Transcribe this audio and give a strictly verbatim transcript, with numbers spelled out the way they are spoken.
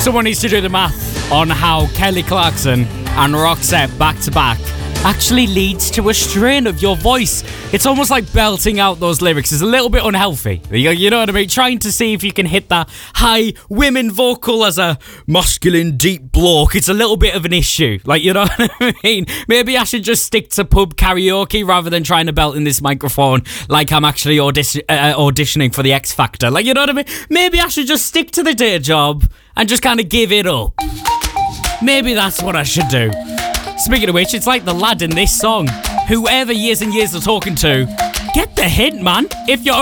Someone needs to do the math on how Kelly Clarkson and Roxette back to back actually leads to a strain of your voice. It's almost like belting out those lyrics is a little bit unhealthy. You, you know what I mean? Trying to see if you can hit that high women vocal as a masculine deep bloke. It's a little bit of an issue. Like, you know what I mean? Maybe I should just stick to pub karaoke rather than trying to belt in this microphone like I'm actually audis- uh, auditioning for the X Factor. Like, you know what I mean? Maybe I should just stick to the day job and just kind of give it up. Maybe that's what I should do. Speaking of which, it's like the lad in this song. Whoever years and years are talking to, get the hint, man. If you're